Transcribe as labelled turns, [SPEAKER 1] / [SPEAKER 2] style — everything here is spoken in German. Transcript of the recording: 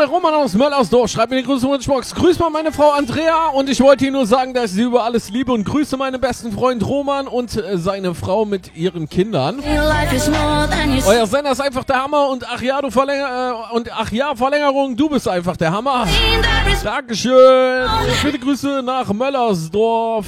[SPEAKER 1] der Roman aus Möllersdorf. Schreibt mir die Grüße-Wunschbox. Grüß mal meine Frau Andrea und ich wollte Ihnen nur sagen, dass ich Sie über alles liebe und grüße meinen besten Freund Roman und seine Frau mit ihren Kindern. Euer Sender ist einfach der Hammer und ach ja, Verlängerung, du bist einfach der Hammer. Dankeschön. Viele Grüße nach Möllersdorf.